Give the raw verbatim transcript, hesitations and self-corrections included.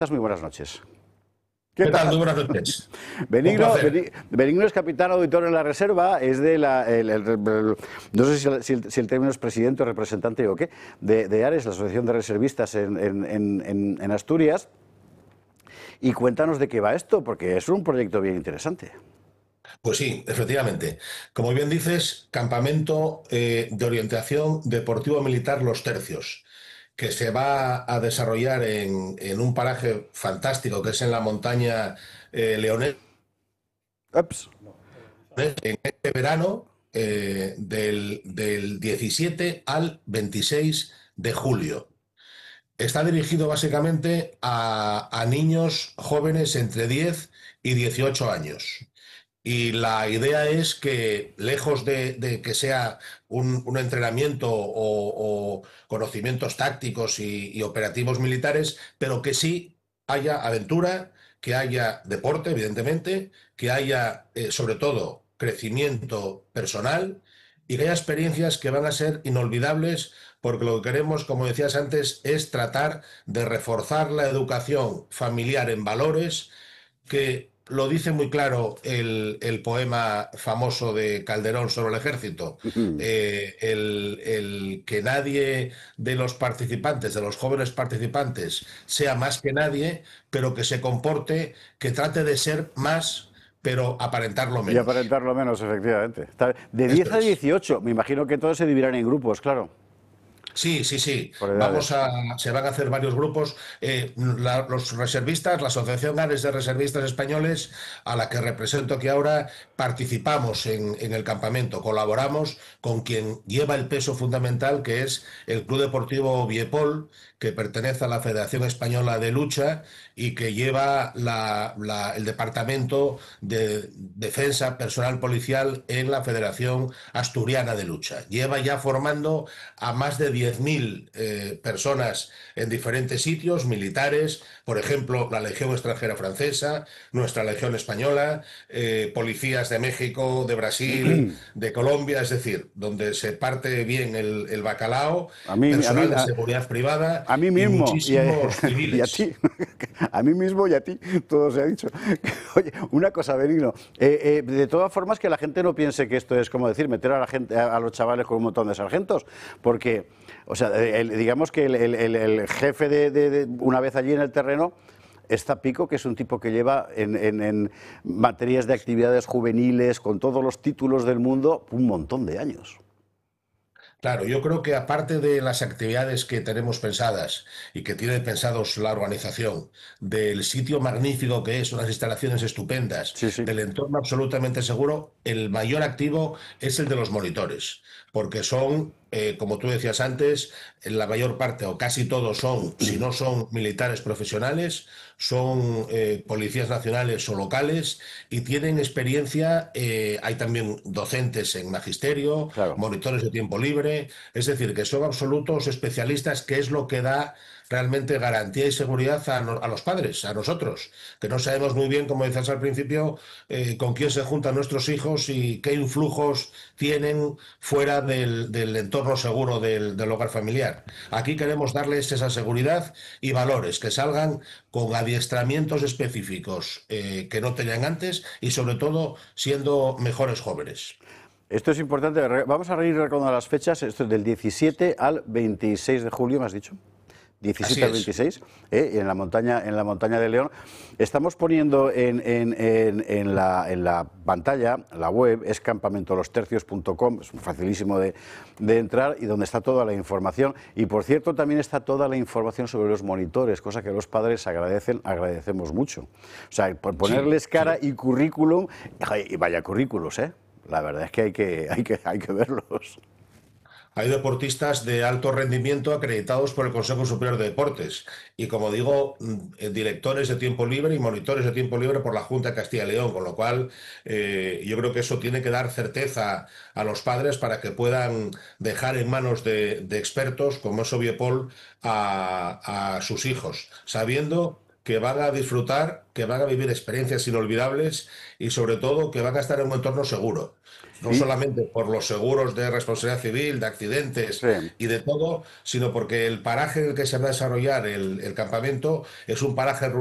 Muy buenas noches. ¿Qué, ¿Qué tal? Muy buenas noches. Benigno, Benigno es capitán auditor en la reserva, es de la, el, el, el, no sé si el, si, el, si el término es presidente o representante o qué, de, de ARES, la Asociación de Reservistas en, en, en, en Asturias. Y cuéntanos de qué va esto, porque es un proyecto bien interesante. Pues sí, efectivamente. Como bien dices, campamento eh, de orientación deportivo-militar Los Tercios, que se va a desarrollar en, en un paraje fantástico que es en la montaña eh, leonesa. Ups. En este verano eh, del, del diecisiete al veintiséis de julio. Está dirigido básicamente a, a niños jóvenes entre diez y dieciocho años. Y la idea es que, lejos de, de que sea un, un entrenamiento o, o conocimientos tácticos y, y operativos militares, pero que sí haya aventura, que haya deporte, evidentemente, que haya, eh, sobre todo, crecimiento personal y que haya experiencias que van a ser inolvidables, porque lo que queremos, como decías antes, es tratar de reforzar la educación familiar en valores que lo dice muy claro el, el poema famoso de Calderón sobre el ejército, eh, el, el que nadie de los participantes, de los jóvenes participantes, sea más que nadie, pero que se comporte, que trate de ser más, pero aparentarlo menos. Y aparentarlo menos, efectivamente. De Eso diez a es. dieciocho, me imagino que todos se dividirán en grupos, claro. Sí, sí, sí. Por Vamos edades. a, se van a hacer varios grupos. Eh, la- los reservistas, la Asociación ARES de Reservistas Españoles, a la que represento aquí ahora, participamos en, en el campamento, colaboramos con quien lleva el peso fundamental, que es el Club Deportivo Viepol, que pertenece a la Federación Española de Lucha y que lleva la- la- el Departamento de Defensa Personal Policial en la Federación Asturiana de Lucha. Lleva ya formando a más de diez mil eh, personas en diferentes sitios, militares, por ejemplo, la Legión Extranjera Francesa, nuestra Legión Española, eh, policías de México, de Brasil, de Colombia, es decir, donde se parte bien el, el bacalao, A mí, a mí, personal de a, seguridad privada a mí y mismo y a, muchísimos y a civiles. ti, a mí mismo y a ti, todo se ha dicho. Oye, una cosa, Benigno, eh, eh, de todas formas que la gente no piense que esto es como decir, meter a la gente, a, a los chavales con un montón de sargentos, porque, o sea, el, digamos que el, el, el, el jefe de, de, de, una vez allí en el terreno, está Pico, que es un tipo que lleva en, en, en materias de actividades juveniles, con todos los títulos del mundo, un montón de años. Claro, yo creo que aparte de las actividades que tenemos pensadas y que tiene pensados la organización, del sitio magnífico que es, unas instalaciones estupendas, Sí, sí. del entorno absolutamente seguro, el mayor activo es el de los monitores, porque son, eh, como tú decías antes, la mayor parte o casi todos son, si no son militares profesionales, son eh, policías nacionales o locales y tienen experiencia, eh, hay también docentes en magisterio, Claro. monitores de tiempo libre, es decir, que son absolutos especialistas, que es lo que da realmente garantía y seguridad a, no, a los padres, a nosotros, que no sabemos muy bien, como decías al principio, eh, con quién se juntan nuestros hijos y qué influjos tienen fuera del, del entorno seguro del, del hogar familiar. Aquí queremos darles esa seguridad y valores, que salgan con adiestramientos específicos eh, que no tenían antes y sobre todo siendo mejores jóvenes. Esto es importante. Vamos a ir recordando las fechas. Esto es del diecisiete al veintiséis de julio, ¿me has dicho? Así diecisiete al es. veintiséis, ¿eh? en, la montaña, en la montaña de León. Estamos poniendo en, en, en, en, la, en la pantalla, la web es campamento los tercios punto com, es facilísimo de, de entrar y donde está toda la información. Y por cierto, también está toda la información sobre los monitores, cosa que los padres agradecen, agradecemos mucho. O sea, por ponerles Sí, cara sí. y currículum, y vaya currículos, ¿eh? La verdad es que hay que, hay que, hay que verlos. Hay deportistas de alto rendimiento acreditados por el Consejo Superior de Deportes y, como digo, directores de tiempo libre y monitores de tiempo libre por la Junta de Castilla y León, con lo cual eh, yo creo que eso tiene que dar certeza a los padres para que puedan dejar en manos de, de expertos como es Obiepol a, a sus hijos, sabiendo que van a disfrutar, que van a vivir experiencias inolvidables y sobre todo que van a estar en un entorno seguro. No Y, solamente por los seguros de responsabilidad civil, de accidentes sí. y de todo, sino porque el paraje en el que se va a desarrollar el, el campamento es un paraje